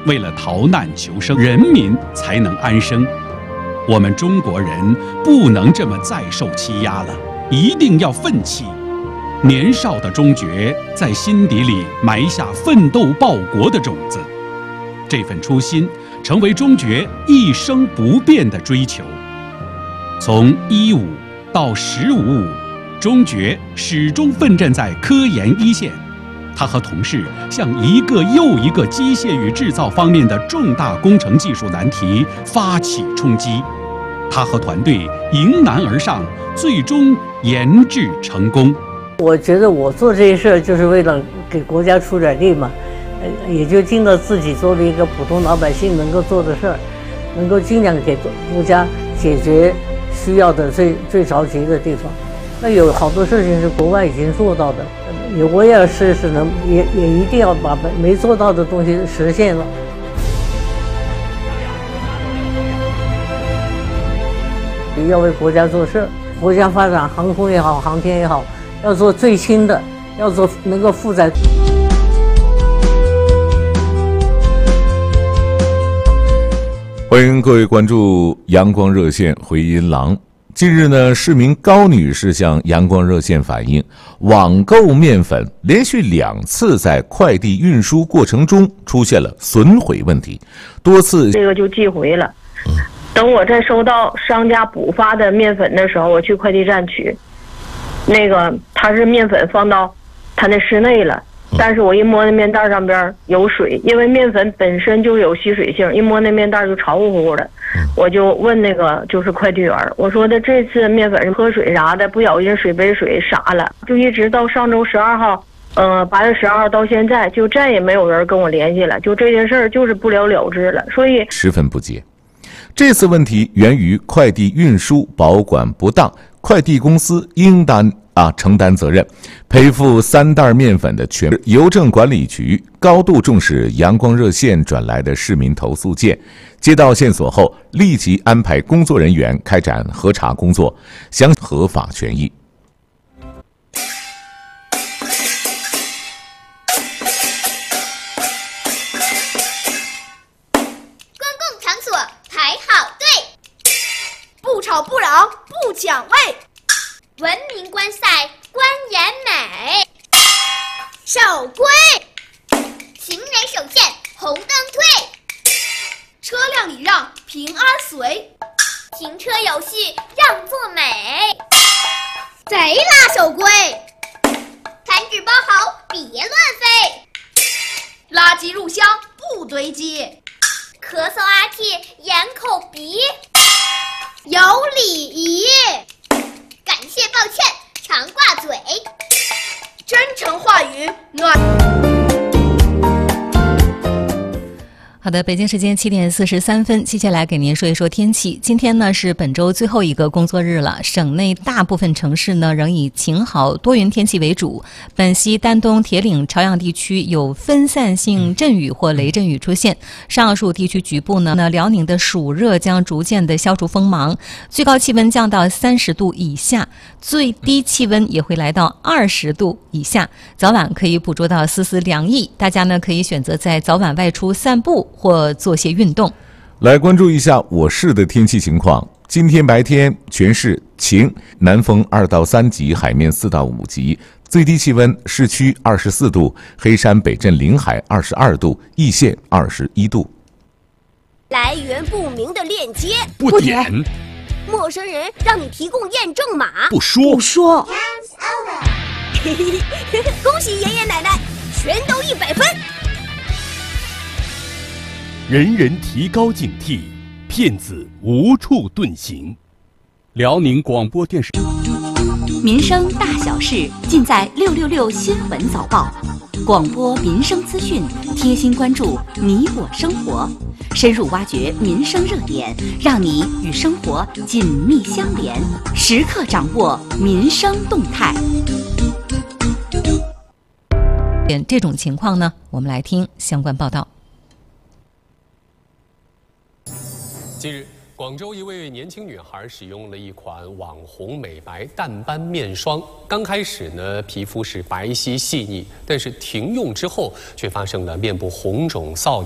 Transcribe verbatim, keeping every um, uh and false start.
为了逃难求生，人民才能安生。我们中国人不能这么再受欺压了，一定要奋起。年少的钟觉在心底里埋下奋斗报国的种子，这份初心成为钟觉一生不变的追求。从一五到十五五，钟觉始终奋战在科研一线。他和同事向一个又一个机械与制造方面的重大工程技术难题发起冲击，他和团队迎难而上，最终研制成功。 我觉得我做这些事儿就是为了给国家出点力嘛，呃，也就尽了自己作为一个普通老百姓能够做的事儿，能够尽量给国家解决需要的最最着急的地方。那有好多事情是国外已经做到的，也我也要试试能，也也一定要把没没做到的东西实现了。要为国家做事，国家发展航空也好，航天也好，要做最轻的，要做能够负载。 欢迎各位关注阳光热线回音廊。近日呢，市民高女士向阳光热线反映，网购面粉连续两次在快递运输过程中出现了损毁问题，多次这个就寄回了。等我再收到商家补发的面粉的时候，我去快递站取，那个它是面粉放到它那室内了，但是我一摸那面袋上边有水，因为面粉本身就有吸水性，一摸那面袋就潮乎乎的。我就问那个就是快递员，我说的这次面粉喝水啥的，不小心水杯水洒了，就一直到上周十二号，呃，八月十二号到现在，就再也没有人跟我联系了，就这件事儿就是不了了之了，所以十分不解。这次问题源于快递运输保管不当，快递公司应当啊承担责任，赔付三袋面粉的全。邮政管理局高度重视阳光热线转来的市民投诉件，接到线索后，立即安排工作人员开展核查工作，详合法权益。 不吵不嚷不抢位，文明观赛观颜美，守规，行人手线红灯退，车辆礼让平安随，停车有序让座美，贼拉守规，残纸包好别乱飞，垃圾入箱不堆积，咳嗽阿嚏眼口鼻，有礼仪，感谢抱歉常挂嘴，真诚话语暖。 好的，北京时间七点四十三分，接下来给您说一说天气。今天呢是本周最后一个工作日了，省内大部分城市呢仍以晴好多云天气为主。本溪、丹东、铁岭、朝阳地区有分散性阵雨或雷阵雨出现。上述地区局部呢，那辽宁的暑热将逐渐的消除锋芒，最高气温降到三十度以下，最低气温也会来到二十度以下。早晚可以捕捉到丝丝凉意，大家呢可以选择在早晚外出散步或做些运动。 来关注一下我市的天气情况。今天白天全市晴，南风二到三级，海面四到五级，最低气温市区二十四度，黑山北镇临海二十二度，易县二十一度。 来源不明的链接不点， 陌生人让你提供验证码不说不说。 恭喜爷爷奶奶，全都一百分。 人人提高警惕，骗子无处遁形。辽宁广播电视， 民生大小事尽在六六六新闻早报，广播民生资讯，贴心关注你我生活，深入挖掘民生热点，让你与生活紧密相连，时刻掌握民生动态。 这种情况呢，我们来听相关报道。 近日，广州一位年轻女孩使用了一款网红美白淡斑面霜。刚开始呢，皮肤是白皙细腻，但是停用之后却发生了面部红肿、瘙痒。